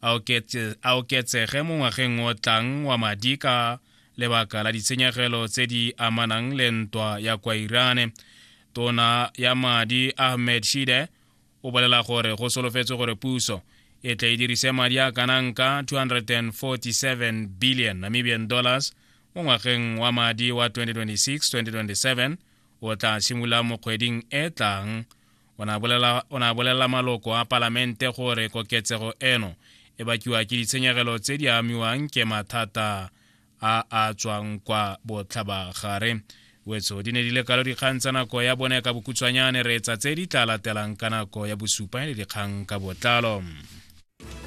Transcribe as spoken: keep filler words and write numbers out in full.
a oketsege mo ngwageng o tlang wa madi ka lebaka la ditshenyegelo tse di amanang le ntwa ya kwa Iran. Tona ya madi Ahmed Shide o bolela gore go solofetse gore puso e tla e dirise madi a kananka two hundred forty-seven billion Namibian dollars mo ngwageng wa madi wa twenty twenty-six twenty twenty-seven o tla simula mo kgweding e tlang. Ona bolela ona bolela maloko a parlamente gore koketsego eno e bakiwa ke ditshenyegelo tse di amiwang ke mathata a a tswang kwa botlhabagare. Wetso di ne di le kalo dikgang tsa nako ya bone ka bokutswanyane re etsa tse di tla latelang ka nako ya bosupa le dikgang ka botlalo.